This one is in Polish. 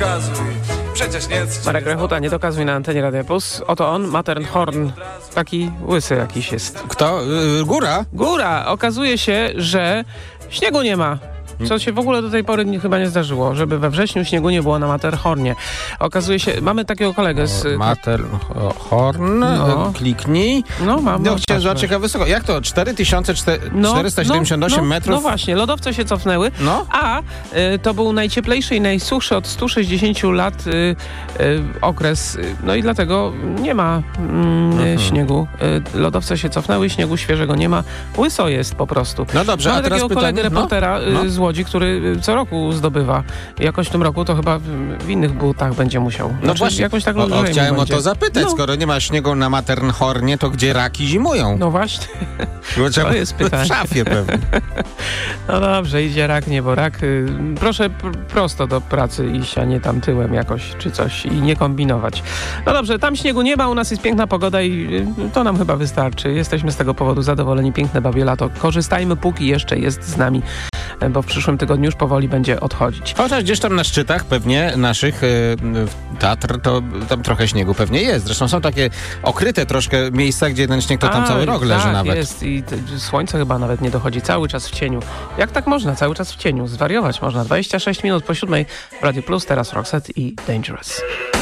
Marek Grechuta, nie dokazuj na antenie Radia Plus. Oto on, Matterhorn. Taki łysy jakiś jest. Kto? Góra? Góra! Okazuje się, że śniegu nie ma. Co się w ogóle do tej pory chyba nie zdarzyło, żeby we wrześniu śniegu nie było na Matterhornie. Okazuje się, mamy takiego kolegę z... Matterhorn, kliknij. No, mam. No, chciałem zobaczyć jaka wysoko. Jak to? 4478 metrów? No właśnie, lodowce się cofnęły, a to był najcieplejszy i najsuchszy od 160 lat okres. No i dlatego nie ma śniegu. Lodowce się cofnęły, śniegu świeżego nie ma. Łyso jest po prostu. No dobrze, mamy a teraz takiego kolegę reportera z Łodzi, który co roku zdobywa. Jakoś w tym roku to chyba w innych butach będzie musiał. No właśnie, jakoś tak chciałem o to zapytać. Skoro nie ma śniegu na Matterhornie, to gdzie raki zimują? No właśnie. To jest pytanie. W szafie pewnie. No dobrze, idzie rak, nie, bo rak. Proszę prosto do pracy iść, a nie tam tyłem jakoś, czy coś i nie kombinować. No dobrze, tam śniegu nie ma, u nas jest piękna pogoda i to nam chyba wystarczy. Jesteśmy z tego powodu zadowoleni. Piękne babie lato. Korzystajmy, póki jeszcze jest z nami, bo w przyszłym tygodniu już powoli będzie odchodzić. Chociaż gdzieś tam na szczytach pewnie naszych Tatr, to tam trochę śniegu pewnie jest. Zresztą są takie okryte troszkę miejsca, gdzie ten śnieg to tam cały rok leży nawet. Jest i słońce chyba nawet nie dochodzi, cały czas w cieniu. Jak tak można? Cały czas w cieniu. Zwariować można. 26 minut po 7 w Radio Plus, teraz Roxette i Dangerous.